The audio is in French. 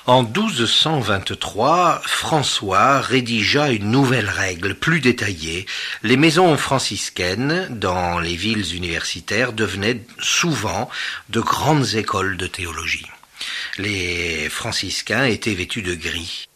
En 1223, François rédigea une nouvelle règle plus détaillée. Les maisons franciscaines dans les villes universitaires devenaient souvent de grandes écoles de théologie. Les franciscains étaient vêtus de gris.